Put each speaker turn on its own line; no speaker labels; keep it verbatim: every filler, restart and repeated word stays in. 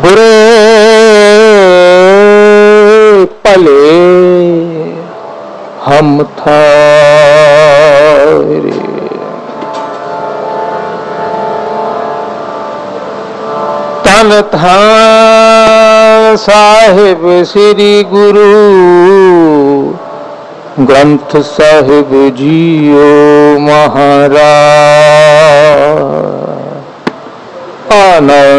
बुरे भले हम थारे। तन थान साहिब श्री गुरु ग्रंथ साहिब जीओ महाराज। आनंद